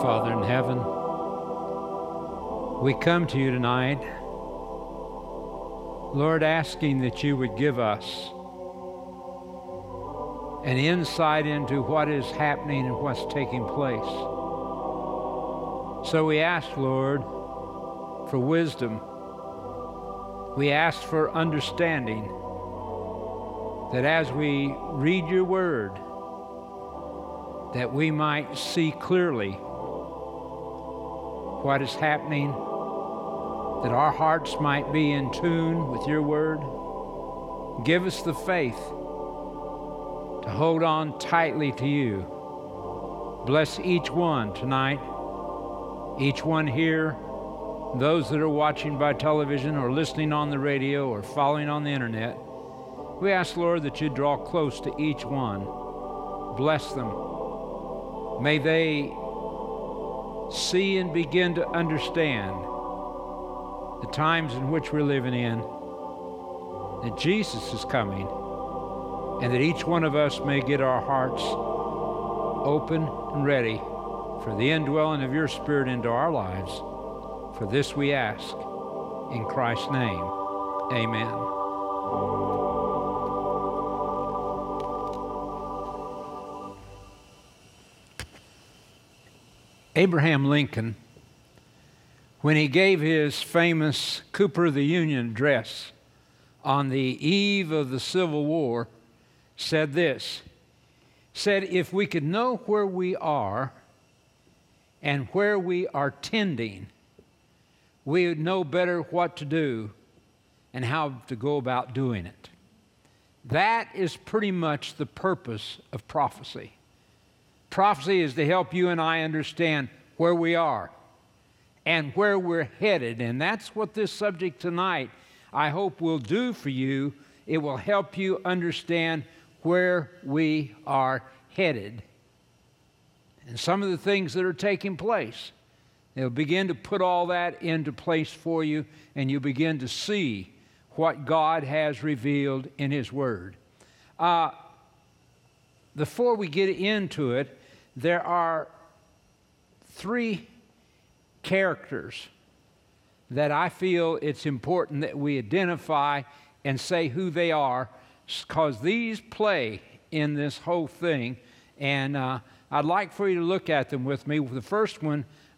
Father in heaven, we come to you tonight, Lord, asking that you would give us an insight into what is happening and what's taking place. So we ask, Lord, for wisdom. We ask for understanding, that as we read your word, that we might see clearly what is happening, that our hearts might be in tune with your word. Give us the faith to hold on tightly to you. Bless each one tonight, each one here, those that are watching by television or listening on the radio or following on the internet. We ask, Lord, that you draw close to each one. Bless them. May they see and begin to understand the times in which we're living in, that Jesus is coming, and that each one of us may get our hearts open and ready for the indwelling of your Spirit into our lives. For this we ask in Christ's name. Amen. Abraham Lincoln, when he gave his famous Cooper of the Union address on the eve of the Civil War, said this, said, if we could know where we are and where we are tending, we would know better what to do and how to go about doing it. That is pretty much the purpose of prophecy. Prophecy is to help you and I understand where we are and where we're headed. And that's what this subject tonight, I hope, will do for you. It will help you understand where we are headed and some of the things that are taking place. It'll begin to put all that into place for you, and you'll begin to see what God has revealed in His Word. Before we get into it, there are three characters that I feel it's important that we identify and say who they are, because these play in this whole thing. And I'd like for you to look at them with me. The first one